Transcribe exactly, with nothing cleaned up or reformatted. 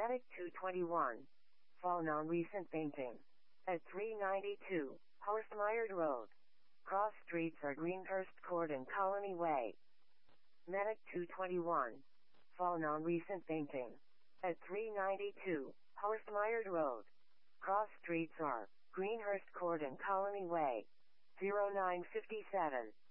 Medic two twenty-one. Fallen on recent painting. At three ninety-two, Horstmeyer Road. Cross streets are Greenhurst Court and Colony Way. Medic two twenty-one. Fallen on recent painting. At three ninety-two, Horstmeyer Road. Cross streets are Greenhurst Court and Colony Way. zero nine five seven.